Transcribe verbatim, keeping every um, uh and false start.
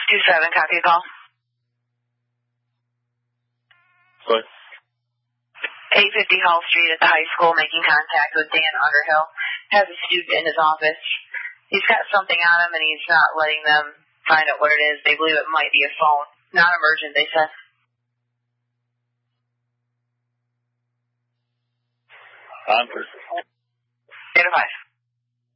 two seven, copy call. What? eight fifty Hall Street at the high school, making contact with Dan Underhill. Has a student in his office. He's got something on him, and he's not letting them find out what it is. They believe it might be a phone. Non-emergent, they said. On for. Eight to five.